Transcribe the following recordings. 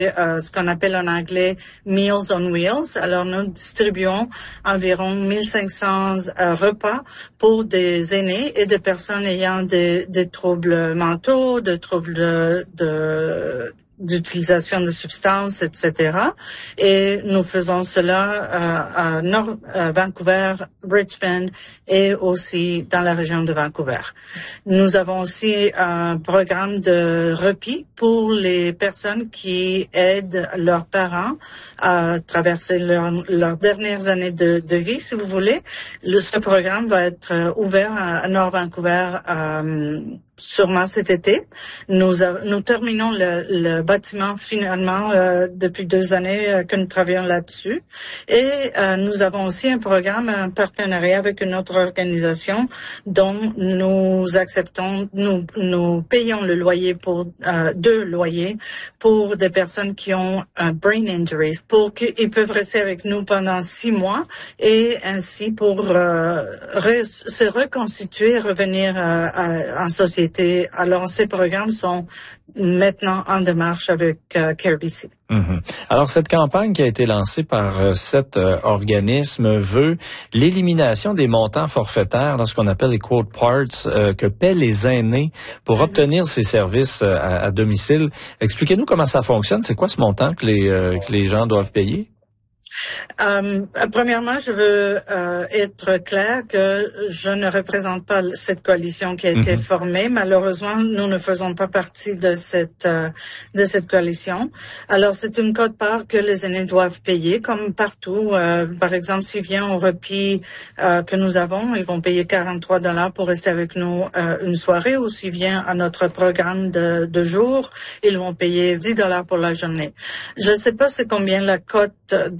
ce qu'on appelle en anglais Meals on Wheels. Alors, nous distribuons environ 1500 repas pour des aînés et des personnes ayant des troubles mentaux, des troubles d'utilisation de substances, etc. Et nous faisons cela à Vancouver, Richmond et aussi dans la région de Vancouver. Nous avons aussi un programme de repis pour les personnes qui aident leurs parents à traverser leurs dernières années de vie, si vous voulez. Ce programme va être ouvert à Nord Vancouver sûrement cet été. Nous terminons le bâtiment finalement depuis 2 années que nous travaillons là-dessus. Et nous avons aussi un programme, un partenariat avec une autre organisation dont nous payons le loyer pour 2 loyers pour des personnes qui ont un brain injury, pour qu'ils peuvent rester avec nous pendant 6 mois et ainsi pour se reconstituer, revenir en société. Alors, ces programmes sont maintenant en démarche avec CareBC. Mm-hmm. Alors, cette campagne qui a été lancée par cet organisme veut l'élimination des montants forfaitaires, ce qu'on appelle les quote parts, que paient les aînés pour obtenir ces services à domicile. Expliquez-nous comment ça fonctionne. C'est quoi ce montant que les gens doivent payer? Premièrement, je veux être clair que je ne représente pas cette coalition qui a été formée. Malheureusement, nous ne faisons pas partie de cette coalition. Alors, c'est une quote-part que les aînés doivent payer, comme partout. Par exemple, s'ils viennent au repis que nous avons, ils vont payer 43 $ pour rester avec nous une soirée, ou s'ils viennent à notre programme de jour, ils vont payer 10 $ pour la journée. Je ne sais pas c'est combien la cote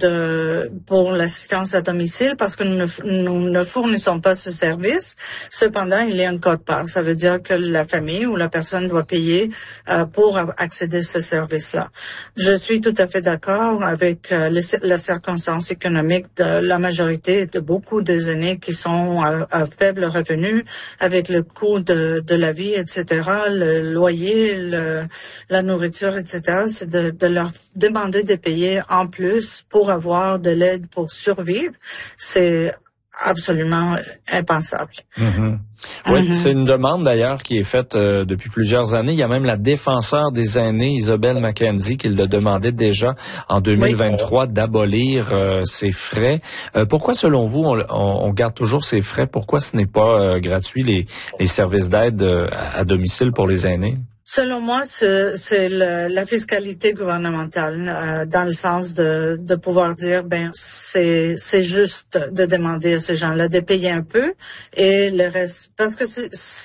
pour l'assistance à domicile, parce que nous ne fournissons pas ce service. Cependant, il y a une quote-part. Ça veut dire que la famille ou la personne doit payer pour accéder à ce service-là. Je suis tout à fait d'accord avec la circonstance économique de la majorité de beaucoup des aînés qui sont à faible revenu, avec le coût de la vie, etc., le loyer, la nourriture, etc. C'est de leur demander de payer en plus pour avoir de l'aide pour survivre. C'est absolument impensable. Mm-hmm. Oui, c'est une demande d'ailleurs qui est faite depuis plusieurs années. Il y a même la défenseure des aînés, Isabelle Mackenzie, qui le demandait déjà en 2023 d'abolir ces frais. Pourquoi, selon vous, on garde toujours ces frais? Pourquoi ce n'est pas gratuit, les services d'aide à domicile pour les aînés? Selon moi, c'est la fiscalité gouvernementale, dans le sens de pouvoir dire, c'est juste de demander à ces gens-là de payer un peu et le reste, parce que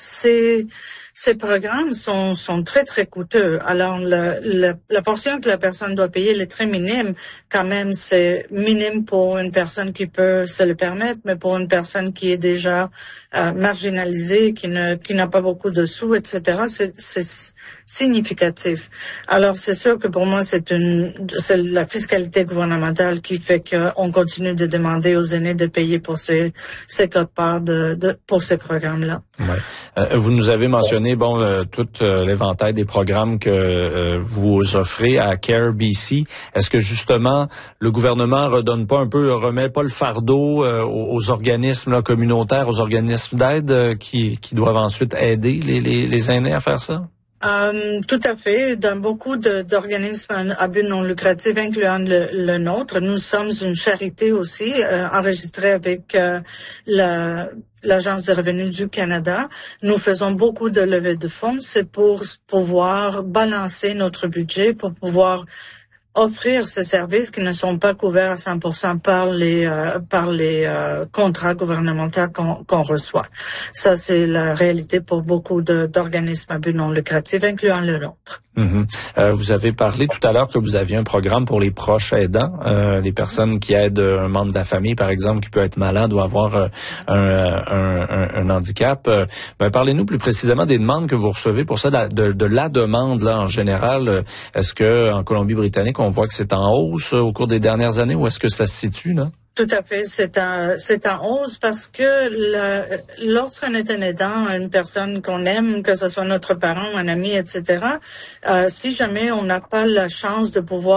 ces programmes sont très, très coûteux. Alors, la portion que la personne doit payer, elle est très minime. Quand même, c'est minime pour une personne qui peut se le permettre, mais pour une personne qui est déjà marginalisée, qui n'a pas beaucoup de sous, etc., c'est significatif. Alors, c'est sûr que pour moi, c'est la fiscalité gouvernementale qui fait qu'on continue de demander aux aînés de payer pour ces quotes-parts pour ces programmes-là. Ouais. Vous nous avez mentionné tout l'éventail des programmes que vous offrez à CareBC. Est-ce que justement le gouvernement remet pas le fardeau aux organismes communautaires, aux organismes d'aide qui doivent ensuite aider les aînés à faire ça? Tout à fait. Dans beaucoup d'organismes à but non lucratif, incluant le nôtre, nous sommes une charité aussi, enregistrée avec l'Agence de revenus du Canada. Nous faisons beaucoup de levées de fonds. C'est pour pouvoir balancer notre budget, pour pouvoir offrir ces services qui ne sont pas couverts à 100% par les contrats gouvernementaux qu'on reçoit. Ça, c'est la réalité pour beaucoup d'organismes à but non lucratif, incluant le nôtre. Vous avez parlé tout à l'heure que vous aviez un programme pour les proches aidants, les personnes qui aident un membre de la famille, par exemple, qui peut être malade ou avoir un handicap. Parlez-nous plus précisément des demandes que vous recevez pour ça, de la demande là en général. Est-ce que en Colombie-Britannique, on voit que c'est en hausse au cours des dernières années, ou est-ce que ça se situe là? Tout à fait, c'est un hausse parce que lorsqu'on est un aidant, une personne qu'on aime, que ce soit notre parent, un ami, etc., si jamais on n'a pas la chance de pouvoir